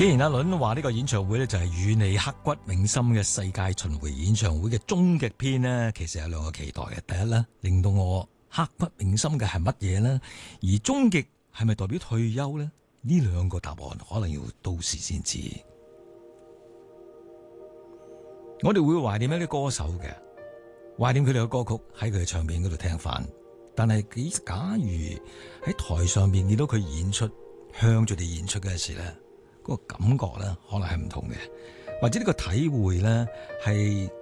既然阿倫話呢個演唱會咧就係與你刻骨銘心嘅世界巡迴演唱會嘅終極篇呢，其實有兩個期待嘅。第一呢，令到我刻骨銘心嘅係乜嘢呢？而終極係咪代表退休呢？呢兩個答案可能要到時先知。我哋會懷念一啲歌手嘅，懷念佢哋嘅歌曲喺佢嘅唱片嗰度聽翻。但係假如喺台上面見到佢演出，向住你演出嘅時咧，嗰個感覺咧可能係唔同嘅，或者呢個體會咧係